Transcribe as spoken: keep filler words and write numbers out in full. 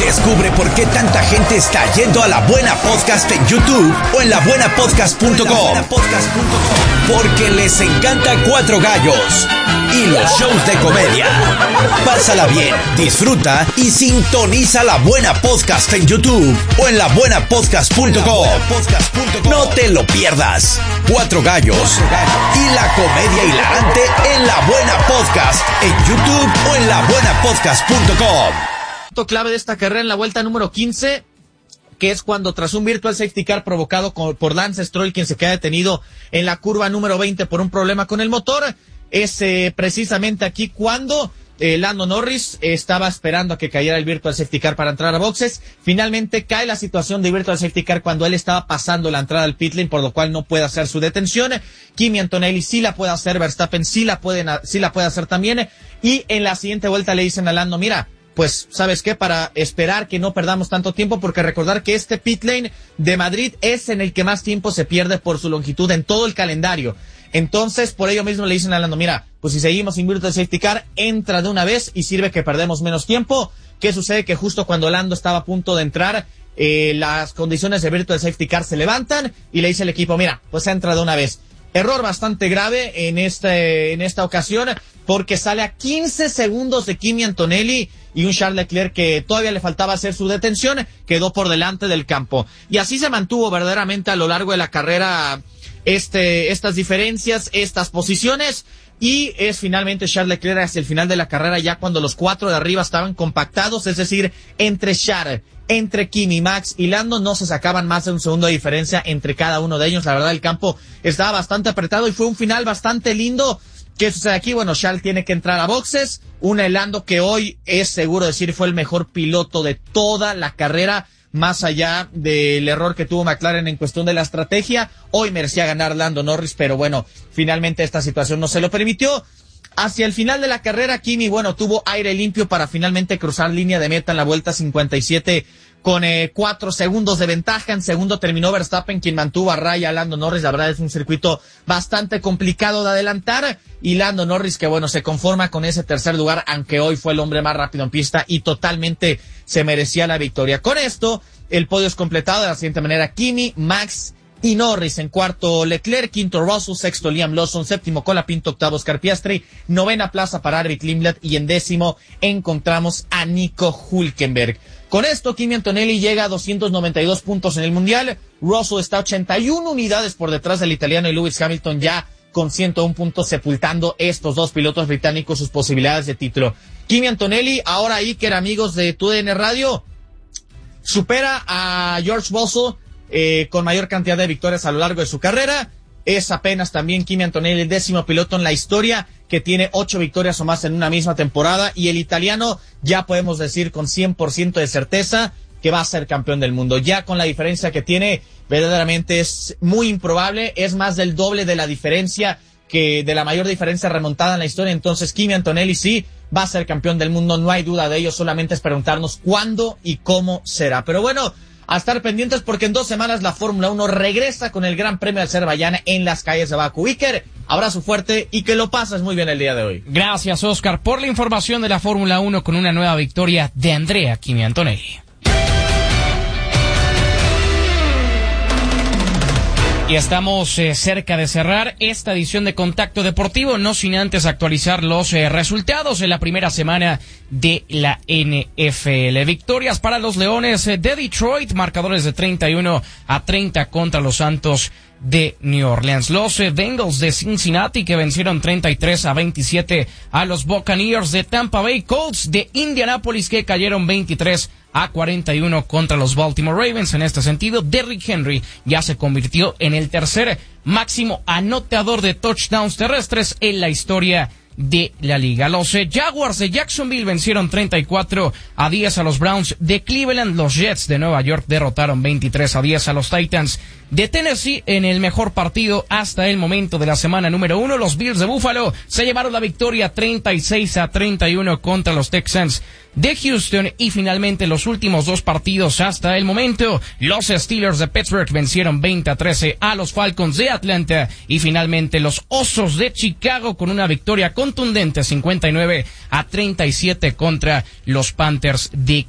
Descubre por qué tanta gente está yendo a La Buena Podcast en YouTube o en la buena podcast punto com. Porque les encanta Cuatro Gallos y los shows de comedia. Pásala bien, disfruta y sintoniza La Buena Podcast en YouTube o en la buena podcast punto com. No te lo pierdas. Cuatro Gallos y la comedia hilarante en La Buena Podcast en YouTube o en la buena podcast punto com. Clave de esta carrera en la vuelta número quince, que es cuando tras un virtual safety car provocado por Lance Stroll, quien se queda detenido en la curva número veinte por un problema con el motor, es eh, precisamente aquí cuando eh, Lando Norris estaba esperando a que cayera el virtual safety car para entrar a boxes. Finalmente cae la situación de virtual safety car cuando él estaba pasando la entrada al pit lane, por lo cual no puede hacer su detención. Kimi Antonelli sí la puede hacer, Verstappen sí la, pueden, sí la puede hacer también, y en la siguiente vuelta le dicen a Lando, mira, pues, ¿sabes qué? Para esperar que no perdamos tanto tiempo, porque recordar que este pit lane de Madrid es en el que más tiempo se pierde por su longitud en todo el calendario. Entonces, por ello mismo le dicen a Lando, mira, pues si seguimos sin virtual safety car, entra de una vez y sirve que perdemos menos tiempo. ¿Qué sucede? Que justo cuando Lando estaba a punto de entrar, eh, las condiciones de virtual safety car se levantan y le dice el equipo, mira, pues entra de una vez. Error bastante grave en este, en esta ocasión, porque sale a quince segundos de Kimi Antonelli y un Charles Leclerc que todavía le faltaba hacer su detención, quedó por delante del campo. Y así se mantuvo verdaderamente a lo largo de la carrera este, estas diferencias, estas posiciones, y es finalmente Charles Leclerc hacia el final de la carrera, ya cuando los cuatro de arriba estaban compactados, es decir, entre Charles, entre Kimi, Max y Lando no se sacaban más de un segundo de diferencia entre cada uno de ellos. La verdad, el campo estaba bastante apretado y fue un final bastante lindo. ¿Qué sucede aquí? Bueno, Charles tiene que entrar a boxes, un Lando que hoy es seguro decir fue el mejor piloto de toda la carrera, más allá del error que tuvo McLaren en cuestión de la estrategia. Hoy merecía ganar Lando Norris, pero bueno, finalmente esta situación no se lo permitió. Hacia el final de la carrera, Kimi, bueno, tuvo aire limpio para finalmente cruzar línea de meta en la vuelta cincuenta y siete con eh, cuatro segundos de ventaja. En segundo terminó Verstappen, quien mantuvo a raya a Lando Norris. La verdad es un circuito bastante complicado de adelantar, y Lando Norris que bueno, se conforma con ese tercer lugar, aunque hoy fue el hombre más rápido en pista y totalmente se merecía la victoria. Con esto, el podio es completado de la siguiente manera: Kimi, Max y Norris, en cuarto Leclerc, quinto Russell, sexto Liam Lawson, séptimo Colapinto, octavo Oscar Piastri, novena plaza para Eric Lindblad, y en décimo encontramos a Nico Hülkenberg. Con esto, Kimi Antonelli llega a doscientos noventa y dos puntos en el Mundial, Russell está ochenta y una unidades por detrás del italiano, y Lewis Hamilton ya con ciento un puntos, sepultando estos dos pilotos británicos sus posibilidades de título. Kimi Antonelli, ahora Iker, amigos de T U D N Radio, supera a George Russell Eh, con mayor cantidad de victorias a lo largo de su carrera. Es apenas también Kimi Antonelli el décimo piloto en la historia que tiene ocho victorias o más en una misma temporada, y el italiano ya podemos decir con cien por ciento de certeza que va a ser campeón del mundo. Ya con la diferencia que tiene, verdaderamente es muy improbable, es más del doble de la diferencia, que de la mayor diferencia remontada en la historia. Entonces Kimi Antonelli sí va a ser campeón del mundo, no hay duda de ello, solamente es preguntarnos cuándo y cómo será. Pero bueno, a estar pendientes, porque en dos semanas la Fórmula uno regresa con el Gran Premio de Azerbaiyán en las calles de Bakú. Iker, abrazo fuerte y que lo pases muy bien el día de hoy. Gracias, Oscar, por la información de la Fórmula uno con una nueva victoria de Andrea Kimi Antonelli. Y estamos eh, cerca de cerrar esta edición de Contacto Deportivo, no sin antes actualizar los eh, resultados en la primera semana de la N F L. Victorias para los Leones eh, de Detroit, marcadores de treinta y uno a treinta contra los Santos de New Orleans. Los eh, Bengals de Cincinnati que vencieron treinta y tres a veintisiete a los Buccaneers de Tampa Bay. Colts de Indianapolis que cayeron veintitrés a cuarenta y uno contra los Baltimore Ravens. En este sentido, Derrick Henry ya se convirtió en el tercer máximo anotador de touchdowns terrestres en la historia de la liga. Los eh, Jaguars de Jacksonville vencieron treinta y cuatro a diez a los Browns de Cleveland. Los Jets de Nueva York derrotaron veintitrés a diez a los Titans de Tennessee en el mejor partido hasta el momento de la semana número uno. Los Bills de Buffalo se llevaron la victoria treinta y seis a treinta y uno contra los Texans de Houston. Y finalmente los últimos dos partidos hasta el momento, los Steelers de Pittsburgh vencieron veinte a trece a los Falcons de Atlanta, y finalmente los Osos de Chicago con una victoria contundente cincuenta y nueve a treinta y siete contra los Panthers de